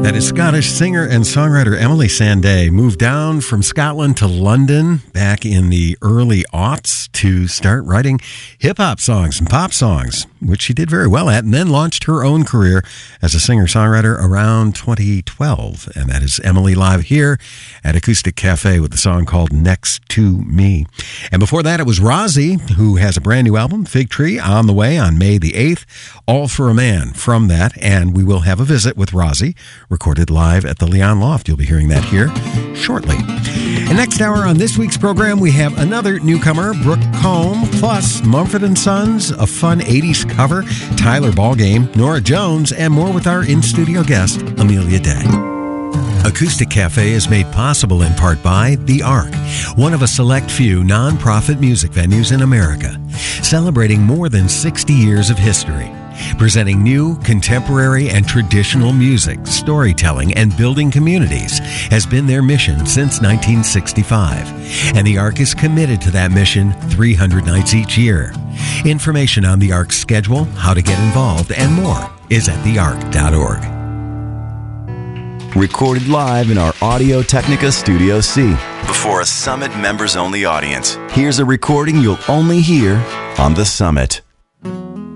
That is Scottish singer and songwriter Emily Sandé. Moved down from Scotland to London back in the early aughts to start writing hip-hop songs and pop songs, which she did very well at, and then launched her own career as a singer-songwriter around 2012. And that is Emily live here at Acoustic Cafe with a song called Next to Me. And before that, it was Rozzy, who has a brand new album, Fig Tree, on the way on May the 8th, All for a Man from that. And we will have a visit with Rozzy, recorded live at the Leon Loft. You'll be hearing that here shortly. And next hour on this week's program, we have another newcomer, Brooke Combe, plus Mumford & Sons, a fun 80s cover, Tyler Ballgame, Nora Jones, and more with our in-studio guest, Amelia Day. Acoustic Cafe is made possible in part by The Ark, one of a select few non-profit music venues in America, celebrating more than 60 years of history. Presenting new, contemporary, and traditional music, storytelling, and building communities has been their mission since 1965. And the Ark is committed to that mission 300 nights each year. Information on the Ark's schedule, how to get involved, and more is at theark.org. Recorded live in our Audio-Technica Studio C before a Summit members-only audience. Here's a recording you'll only hear on the Summit.